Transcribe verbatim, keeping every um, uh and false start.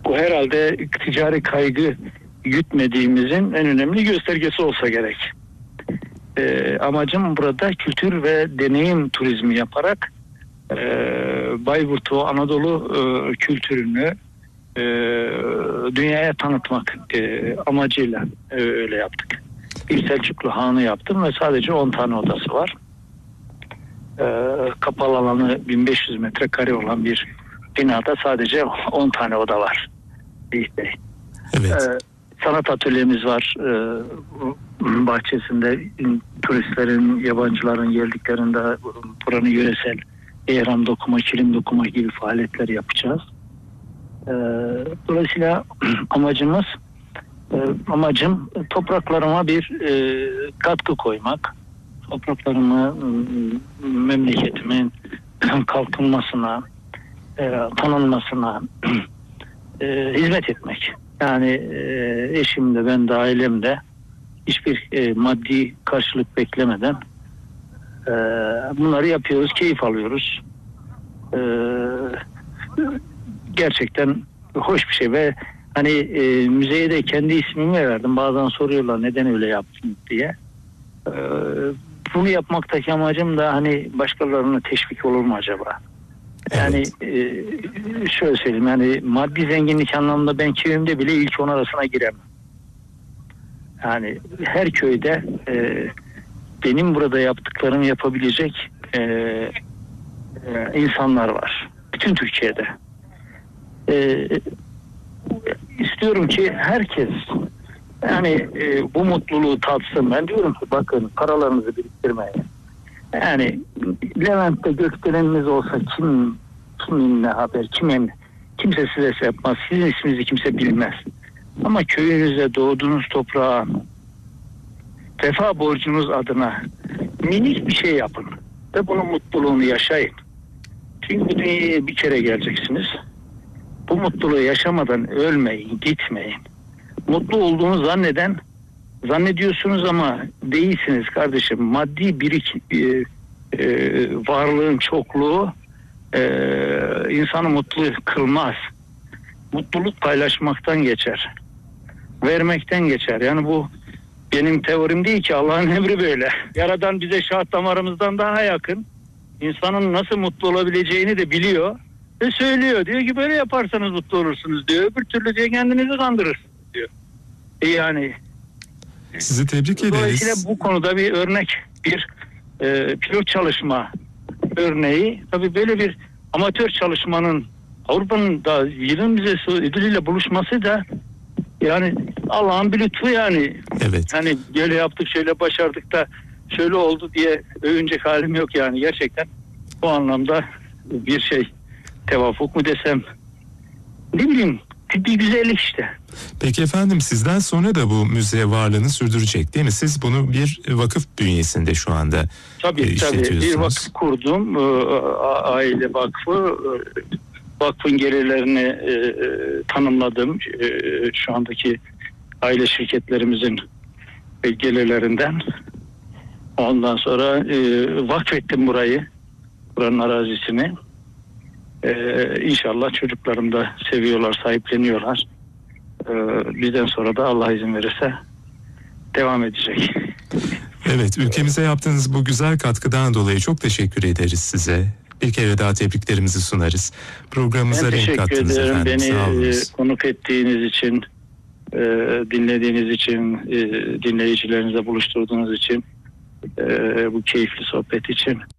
Bu herhalde ticari kaygı gütmediğimizin en önemli göstergesi olsa gerek. E, amacım burada kültür ve deneyim turizmi yaparak e, Bayburt'u, Anadolu e, kültürünü e, dünyaya tanıtmak e, amacıyla e, öyle yaptık. Bir Selçuklu Hanı yaptım ve sadece on tane odası var. E, kapalı alanı bin beş yüz metrekare olan bir binada sadece on tane oda var. Evet. E, sanat atölyemiz var. E, bahçesinde turistlerin, yabancıların geldiklerinde buranın yöresel ehram dokuma, kilim dokuma gibi faaliyetler yapacağız. E, dolayısıyla amacımız e, amacım topraklarıma bir e, katkı koymak. Topraklarımı, memleketimin kalkınmasına, e, tanınmasına e, hizmet etmek. Yani e, eşim de ben de ailem de hiçbir e, maddi karşılık beklemeden e, bunları yapıyoruz, keyif alıyoruz. E, gerçekten hoş bir şey ve hani e, müzeye de kendi ismimi verdim. Bazen soruyorlar neden öyle yaptın diye. E, bunu yapmaktaki amacım da hani başkalarına teşvik olur mu acaba? Yani evet. e, şöyle söyleyeyim, yani maddi zenginlik anlamında ben köyümde bile ilk on arasına giremem. Yani her köyde e, benim burada yaptıklarımı yapabilecek e, e, insanlar var. Bütün Türkiye'de. E, istiyorum ki herkes yani e, bu mutluluğu tatsın. Ben diyorum ki bakın paralarınızı biriktirmeyin. Yani Levent'te gökdeleniniz olsa kim kiminle haber, kimin kimse size şey yapmaz. Sizin isminizi kimse bilmez. Ama köyünüzde doğduğunuz toprağa vefa borcunuz adına minik bir şey yapın ve bunun mutluluğunu yaşayın. Çünkü bu dünyaya bir kere geleceksiniz. Bu mutluluğu yaşamadan ölmeyin, gitmeyin. Mutlu olduğunu zanneden zannediyorsunuz ama değilsiniz kardeşim. Maddi birik e, e, varlığın çokluğu e, insanı mutlu kılmaz. Mutluluk paylaşmaktan geçer. Vermekten geçer. Yani bu benim teorim değil ki, Allah'ın emri böyle. Yaradan bize şah damarımızdan daha yakın. İnsanın nasıl mutlu olabileceğini de biliyor ve söylüyor. Diyor ki böyle yaparsanız mutlu olursunuz diyor. Öbür türlü diyor kendinizi kandırırsınız diyor. E yani sizi tebrik ederiz. Dolayısıyla bu konuda bir örnek, bir e, pilot çalışma örneği. Tabii böyle bir amatör çalışmanın Avrupa'nın da Yıldız Müzesi ödülüyle buluşması da yani Allah'ın bir lütfu yani. Evet. Hani böyle yaptık, şöyle başardık da şöyle oldu diye övünecek halim yok yani. Gerçekten bu anlamda bir şey, tevafuk mu desem, ne bileyim, bir güzellik işte. Peki efendim, sizden sonra da bu müze varlığını sürdürecek değil mi? Siz bunu bir vakıf bünyesinde şu anda tabii, e, işletiyorsunuz. Tabii bir vakıf kurdum. Aile vakfı. Vakfın gelirlerini e, tanımladım. E, şu andaki aile şirketlerimizin gelirlerinden. Ondan sonra e, vakfettim burayı. Buranın arazisini. E, inşallah çocuklarım da seviyorlar, sahipleniyorlar. E, bizden sonra da Allah izin verirse devam edecek. Evet, ülkemize yaptığınız bu güzel katkıdan dolayı çok teşekkür ederiz size. Bir kere daha tebriklerimizi sunarız. Programımıza renk kattınız efendim. Beni sağ olunuz. konuk ettiğiniz için, e, dinlediğiniz için, e, dinleyicilerinize buluşturduğunuz için, e, bu keyifli sohbet için.